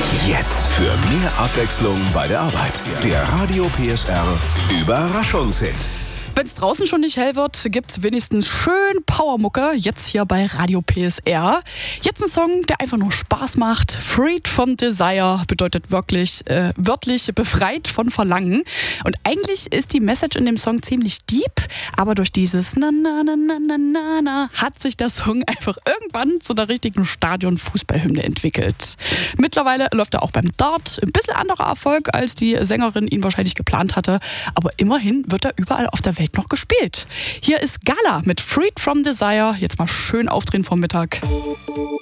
Jetzt für mehr Abwechslung bei der Arbeit. Der Radio PSR Überraschungshit. Wenn es draußen schon nicht hell wird, gibt's wenigstens schön Powermucke, jetzt hier bei Radio PSR. Jetzt ein Song, der einfach nur Spaß macht. Freed from Desire bedeutet wirklich, wörtlich befreit von Verlangen. Und eigentlich ist die Message in dem Song ziemlich deep, aber durch dieses na na na na na na na hat sich der Song einfach irgendwann zu einer richtigen Stadion-Fußballhymne entwickelt. Mittlerweile läuft er auch beim Dart. Ein bisschen anderer Erfolg, als die Sängerin ihn wahrscheinlich geplant hatte, aber immerhin wird er überall auf der Welt noch gespielt. Hier ist Gala mit Freed from Desire. Jetzt mal schön aufdrehen vom Mittag.